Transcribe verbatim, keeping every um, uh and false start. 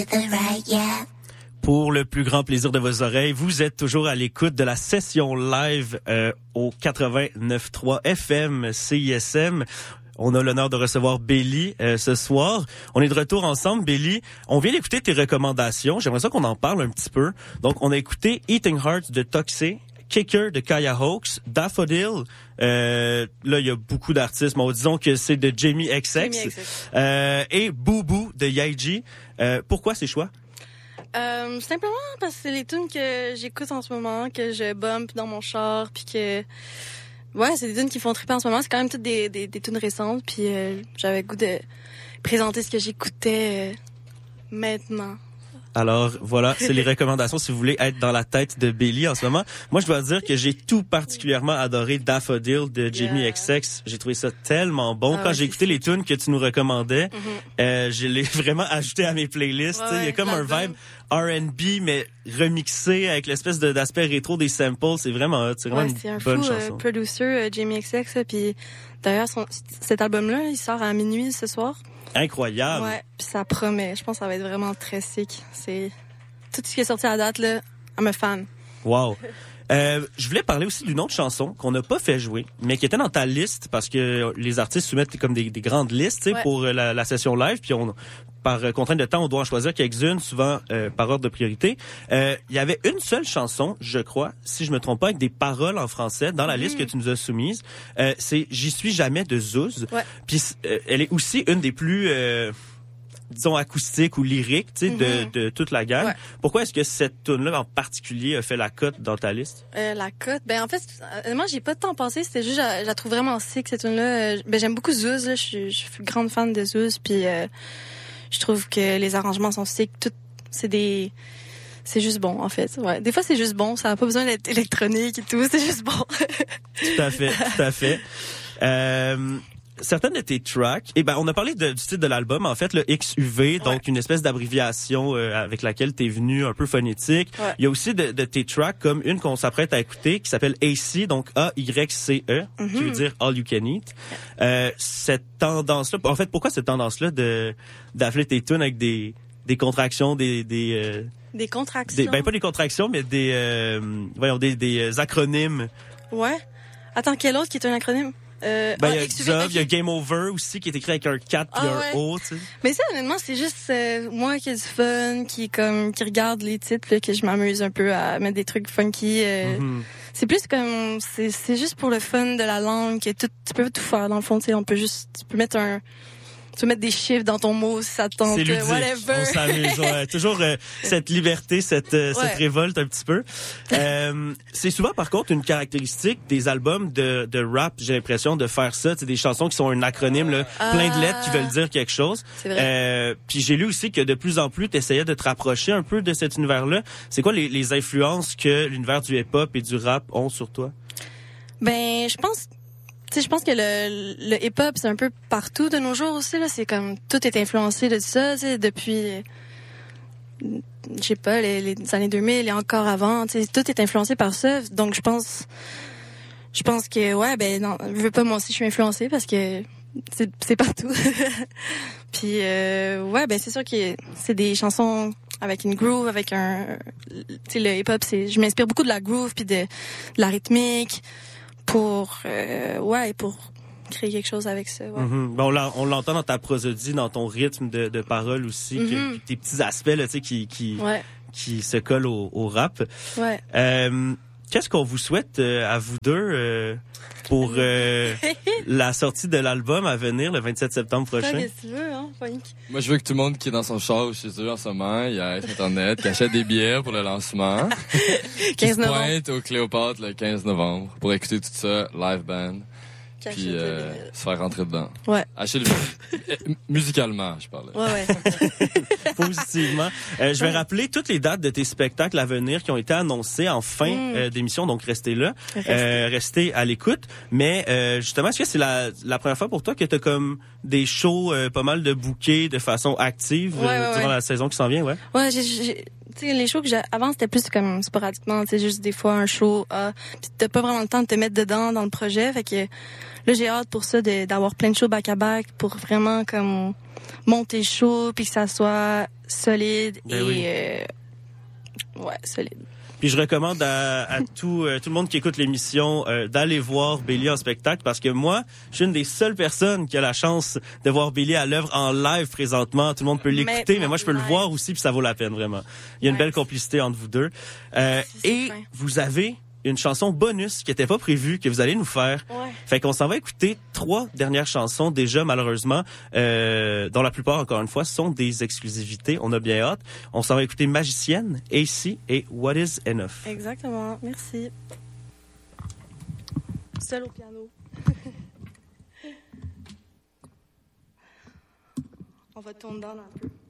Pour le plus grand plaisir de vos oreilles, vous êtes toujours à l'écoute de la session live euh, au quatre-vingt-neuf trois F M C I S M. On a l'honneur de recevoir Bélie euh, ce soir. On est de retour ensemble, Bélie. On vient d'écouter tes recommandations. J'aimerais ça qu'on en parle un petit peu. Donc, on a écouté Eating Hearts de Toxic, Kicker de Kaya Hawks, Daffodil. Euh, là, il y a beaucoup d'artistes. Mais disons que c'est de Jamie X X. Jamie X X. Euh, et Boo Boo de Yaiji. Euh, pourquoi ces choix? Euh, simplement parce que c'est les tunes que j'écoute en ce moment, que je bump dans mon char, puis que ouais, c'est des tunes qui font triper en ce moment. C'est quand même toutes des des, des tunes récentes, puis euh, j'avais le goût de présenter ce que j'écoutais euh, maintenant. Alors voilà, c'est les recommandations si vous voulez être dans la tête de Bélie en ce moment. Moi, je dois dire que j'ai tout particulièrement adoré Daffodil de Jamie Yeah. X X. J'ai trouvé ça tellement bon. Ah Quand ouais, j'ai écouté les tunes que tu nous recommandais, Mm-hmm. euh, je l'ai vraiment ajouté à mes playlists. Ouais, Il y a ouais, comme un l'album. vibe R and B mais remixé avec l'espèce de, d'aspect rétro des samples. C'est vraiment hot. C'est vraiment Ouais, une c'est un bonne fou euh, chanson. producer, euh, Jamie X X. là, Puis d'ailleurs, son, cet album-là, il sort à minuit ce soir. Incroyable. Ouais, puis ça promet. Je pense que ça va être vraiment très sick. C'est tout ce qui est sorti à date là. I'm a fan. Wow. Euh, je voulais parler aussi d'une autre chanson qu'on n'a pas fait jouer, mais qui était dans ta liste parce que les artistes soumettent comme des, des grandes listes, tu sais, Ouais. pour euh, la, la session live, puis on, par euh, contrainte de temps, on doit en choisir quelques-unes, souvent euh, par ordre de priorité. Euh, Il y avait une seule chanson, je crois, si je me trompe pas, avec des paroles en français dans la liste que tu nous as soumise. Euh, c'est J'y suis jamais de Zouz. Ouais. Puis euh, elle est aussi une des plus euh, disons acoustiques ou lyriques, tu sais, Mm-hmm. de, de toute la gamme. Ouais. Pourquoi est-ce que cette tune-là en particulier a fait la cote dans ta liste? Euh, la cote, ben en fait, moi j'ai pas de temps passé. C'était juste, je, je la trouve vraiment sick cette tune là. Ben j'aime beaucoup Zouz. Là, je suis, je suis grande fan de Zouz. Puis euh, je trouve que les arrangements sont sick. Tout, c'est des, c'est juste bon en fait. Ouais. Des fois c'est juste bon. Ça a pas besoin d'être électronique et tout. C'est juste bon. Tout à fait, tout à fait. Euh, certaines de tes tracks, eh ben on a parlé de, du titre de l'album, en fait, le X U V, donc Ouais. une espèce d'abréviation euh, avec laquelle t'es venu un peu phonétique. Ouais. Il y a aussi de, de tes tracks comme une qu'on s'apprête à écouter qui s'appelle A C, donc A Y C E, Mm-hmm. qui veut dire All You Can Eat. Euh, cette tendance-là, en fait, pourquoi cette tendance-là de d'appeler tes tunes avec des des contractions, des des, euh, Des contractions. des ben pas des contractions, mais des euh, voyons des des acronymes. Ouais. Attends, quel autre qui est un acronyme? Euh, Ben, ah, il y a X U V, Xov, ok. il y a Game Over aussi, qui est écrit avec un quatre puis Ah un ouais. O, tu sais. Mais ça, honnêtement, c'est juste euh, moi qui ai du fun, qui comme qui regarde les titres, là, que je m'amuse un peu à mettre des trucs funky. Euh, Mhm. C'est plus comme c'est c'est juste pour le fun de la langue que tout, tu peux tout faire dans le fond. Tu sais, on peut juste tu peux mettre un tu peux mettre des chiffres dans ton mot si ça te tente. C'est ludique. Whatever. On s'amuse. Ouais. Toujours euh, cette liberté, cette, euh, cette Ouais. révolte un petit peu. Euh, c'est souvent, par contre, une caractéristique des albums de, de rap, j'ai l'impression, de faire ça. C'est des chansons qui sont un acronyme, là, Ah. plein de lettres qui veulent dire quelque chose. C'est vrai. Euh, puis j'ai lu aussi que de plus en plus, tu essayais de te rapprocher un peu de cet univers-là. C'est quoi les, les influences que l'univers du hip-hop et du rap ont sur toi? Ben, je pense, tu sais, je pense que le, le hip-hop, c'est un peu partout de nos jours aussi, là. C'est comme, tout est influencé de ça, tu sais, depuis, euh, je sais pas, les, les années deux mille et encore avant, tu sais, tout est influencé par ça. Donc, je pense, je pense que, ouais, ben, non, je veux pas, moi aussi, je suis influencée parce que c'est, c'est partout. Puis, euh, ouais, ben, c'est sûr que c'est des chansons avec une groove, avec un, tu sais, le hip-hop, c'est, je m'inspire beaucoup de la groove puis de, de la rythmique pour euh, ouais pour créer quelque chose avec ça. Ouais. Mhm. Ben, on, l'en- on l'entend dans ta prosodie, dans ton rythme de, de parole aussi, que- Mhm. tes petits aspects là, tu sais, qui qui Ouais, qui se collent au, au rap. ouais. Euh, qu'est-ce qu'on vous souhaite euh, à vous deux euh, pour euh, la sortie de l'album à venir le vingt-sept septembre Toi, prochain? qu'est-ce que tu veux, hein, Funk? Moi, je veux que tout le monde qui est dans son char ou chez eux en ce moment, il aille sur Internet, qui achète des billets pour le lancement. qui quinze se novembre. pointe au Cléopâtre le quinze novembre pour écouter tout ça, live band, Qui achète puis le euh, vinyle. se faire rentrer dedans. Ouais. Acheter le euh, musicalement, je parlais. Ouais, ouais. Positivement. Euh, je vais rappeler toutes les dates de tes spectacles à venir qui ont été annoncés en fin Mm. euh, d'émission, donc restez là, Restez. euh, restez à l'écoute. Mais euh, justement, est-ce que c'est la, la première fois pour toi que tu as comme des shows euh, pas mal de bookés de façon active Ouais, euh, ouais, durant ouais. la saison qui s'en vient, ouais? Ouais, j'ai, j'ai, tu sais, les shows que j'ai, avant, c'était plus comme sporadiquement, tu sais, juste des fois un show, ah, pis t'as pas vraiment le temps de te mettre dedans dans le projet, fait que là, j'ai hâte pour ça de, d'avoir plein de shows back-à-back pour vraiment comme monter le show puis que ça soit solide Ben et oui. euh, ouais, solide. Puis je recommande à, à tout, euh, tout le monde qui écoute l'émission euh, d'aller voir Bélier en spectacle parce que moi, je suis une des seules personnes qui a la chance de voir Bélier à l'œuvre en live présentement. Tout le monde peut l'écouter, mais moi je peux live. le voir aussi puis ça vaut la peine vraiment. Il y a une Ouais. belle complicité entre vous deux. Euh, C'est et fin. vous avez une chanson bonus qui n'était pas prévue que vous allez nous faire. Ouais. Fait qu'on s'en va écouter trois dernières chansons déjà malheureusement, euh, dont la plupart encore une fois sont des exclusivités. On a bien hâte. On s'en va écouter Magicienne, A C et What Is Enough. Exactement. Merci. Seul au piano. On va tourner dans un peu.